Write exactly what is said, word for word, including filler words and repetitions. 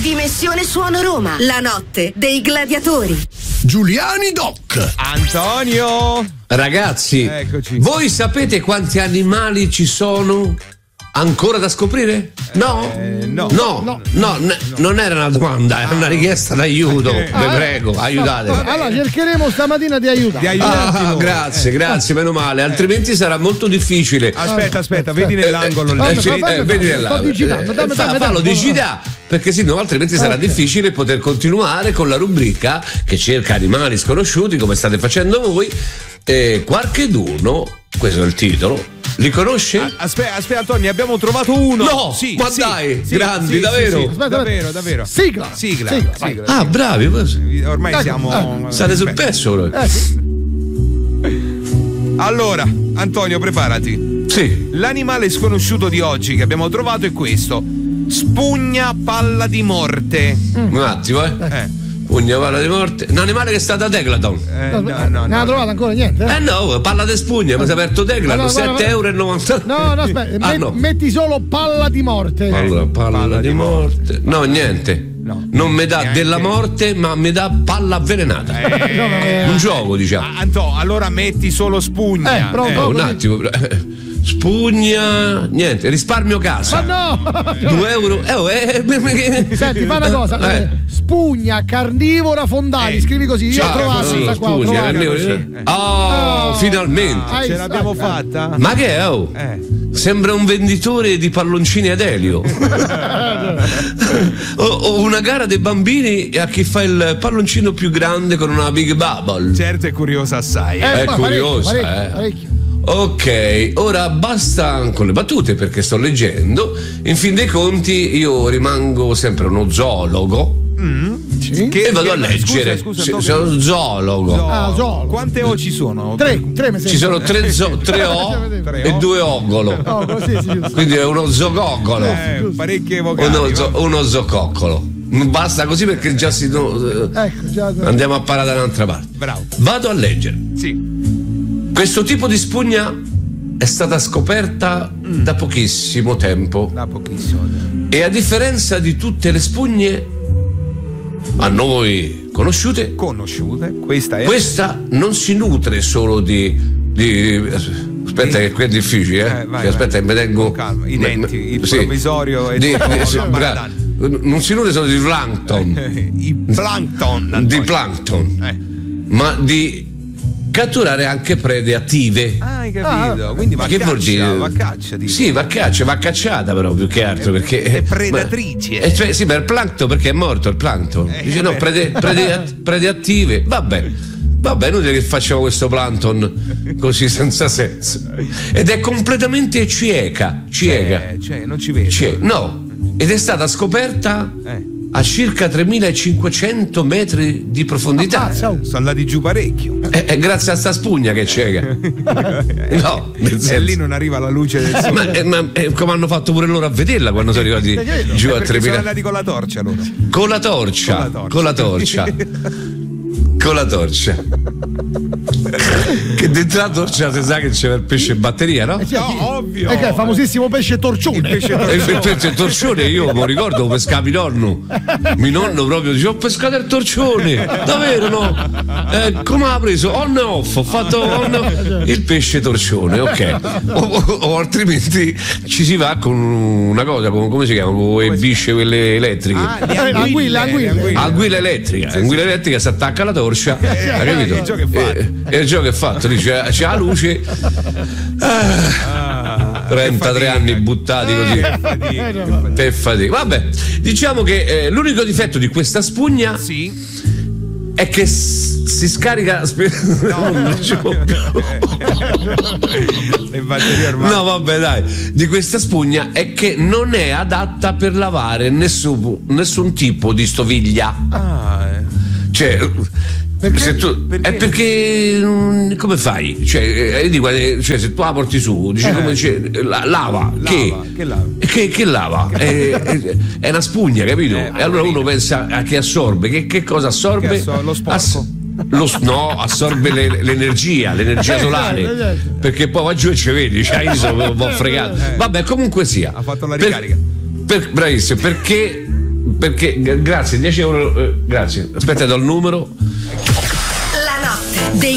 Dimensione Suono Roma, la notte dei gladiatori. Giuliani Doc. Antonio. Ragazzi, eccoci. Voi sapete quanti animali ci sono ancora da scoprire? No? Eh, no. No, no, no, n- non era una domanda, era una richiesta d'aiuto. Vi Ah, prego, no, aiutatemi. no, allora cercheremo stamattina di aiutare. Di aiutarti Ah, noi. grazie, Eh. grazie, meno male, altrimenti sarà molto difficile. Aspetta, aspetta, vedi nell'angolo lì. Eh, Dammi, sì, dammi, eh, vedi sto là. digitando, dammi, Eh, fa- dammi, fallo dammi. digità, perché sì, no, altrimenti sarà Ok. difficile poter continuare con la rubrica che cerca animali sconosciuti, come state facendo voi. E qualcheduno, questo è il titolo, li conosce? Aspetta, aspetta, Antonio, ne abbiamo trovato uno. No, sì, ma sì, dai, sì, grandi, sì, davvero? sì, sì, Aspetta, davvero, davvero. Sigla. Sigla. Sigla, sigla. Ah, bravi, Ormai Ecco, siamo. state sul Aspetta. pezzo voi. Eh, sì. Allora, Antonio, preparati. Sì. L'animale sconosciuto di oggi che abbiamo trovato è questo: spugna palla di morte. Un attimo, eh. Eh, Pugna palla di morte. Un animale che è stato a Declaton. eh, No, no, ne no, ha no. trovato ancora niente? Eh? Eh no, palla di spugna, mi si è aperto Declaton, Allora, guarda, sette euro e novanta. No, no, aspetta, Ah, met- no. metti solo palla di morte. Allora, palla, palla di di morte. No, niente. No. Non mi dà Neanche. della morte, ma mi dà palla avvelenata. Eh, Un gioco, diciamo. Ah, Anto, allora metti solo spugna. Eh, però- Eh, proprio un così. attimo. Spugna, niente, risparmio casa. Ma no! due euro. Eh, oh, eh, eh, Senti, fa una cosa. Eh. eh, Spugna carnivora fondali, Eh, scrivi così. Io ho ciao, trovato così, questa qua, ho spugna, trovato. carnivoro. così. Oh, Oh. finalmente. Ah, Ce l'abbiamo eh, fatta? Ma che è? Oh? Eh. Sembra un venditore di palloncini ad elio. o, o una gara dei bambini a chi fa il palloncino più grande con una Big Bubble. Certo, è curiosa assai. Eh, È ma curiosa, parecchio, eh. parecchio, parecchio. Ok, ora basta con le battute perché sto leggendo. In fin dei conti io rimango sempre uno zoologo Sì. Che- e vado a che- leggere. Scusa, scusa, Sì, Antonio. sono zoologo. Zo- Ah, zoologo. Quante O ci sono? Tre, tre mi Ci sembra. sono tre, zo- tre O Tre e O. due ogolo. No, così, sì, giusto. Quindi è uno zogoccolo. Eh, parecchie vocali. Uno, va. zo- uno zococcolo. Basta così perché già si. no, Ecco, già. andiamo a parare da un'altra parte. Bravo. Vado a leggere. Sì. Questo tipo di spugna è stata scoperta da pochissimo tempo Da pochissimo. e a differenza di tutte le spugne a noi conosciute, Conosciute. Questa è. questa non si nutre solo di. di aspetta, che qui è difficile, eh? Eh, vai, Che aspetta, vai. che mi tengo. Con calma, i denti, il Sì. provvisorio e Di- tutto, di- sì, la bra- non si nutre solo di plankton, Eh, I plankton. di Antonio. plankton, Eh. ma di catturare anche prede attive. Ah, hai capito. Quindi va Ma a che caccia, vuol dire? va a caccia. Dico. Sì, va a caccia, va cacciata però più che altro perché è predatrice. ma- eh, cioè, sì, per il plankton perché è morto il plankton. Eh, Dice no, beh. prede, prede, prede attive. Vabbè. Vabbè, inutile che facciamo questo plankton così senza senso. Ed è completamente cieca, cieca. Eh, cioè, non ci vedo. Cie- no, ed è stata scoperta Eh. a circa tremilacinquecento metri di profondità. Ah, so. Sono andati giù parecchio. È, è grazie a sta spugna che è cieca. No, nel E senso- lì non arriva la luce del sole. ma, eh, ma, eh, come hanno fatto pure loro a vederla quando sono arrivati credo. giù a Perché sono tremila andati con la torcia loro. con la torcia Con la torcia. con la torcia con la torcia che dentro la torcia si sa che c'è il pesce in batteria, no? Eh, sì, No, sì. ovvio. È che è il famosissimo pesce torcione. Il pesce E il, il pesce torcione io mi ricordo che pescava mio nonno mio nonno proprio dice ho pescato il torcione davvero no? Eh, come ha preso? On e off ho fatto on il pesce torcione, ok, o, o- o altrimenti ci si va con una cosa con, come si chiama? Con le bisce quelle elettriche. Ah, le Eh, anguille, anguille, anguille. le anguille. Anguilla elettrica, anguilla elettrica si attacca alla torcia, hai capito? il gioco è fatto. E, e il gioco è fatto, dice c'è la luce. Ah, trentatré fatica. anni buttati così. Che fatica, che fatica. Per fatica. Vabbè, diciamo che eh, l'unico difetto di questa spugna Sì. è che s- si scarica. spe- non dicevo più. Le batterie ormai. No, vabbè, dai. Di questa spugna è che non è adatta per lavare nessun, nessun tipo di stoviglia. Ah, eh. Cioè, Perché? se tu, Perché? è perché mm, come fai? Cioè, eh, io dico, eh, cioè, se tu la porti su, dici Eh. come dice, la- lava, che? che lava? Che, che lava? È, è- è una spugna, capito? Eh, e allora uno poverino. pensa a che assorbe. Che, che cosa assorbe? Che assorbe? Lo sporco? lo s- no, assorbe le- l'energia, l'energia Eh, solare. certo, certo. Perché poi va giù e ci vedi, cioè io sono un po' fregato. Eh. Vabbè, comunque sia. Ha fatto la Per- ricarica. per- bravissimo, perché perché, grazie, dieci euro, eh, grazie. Aspetta, do il numero.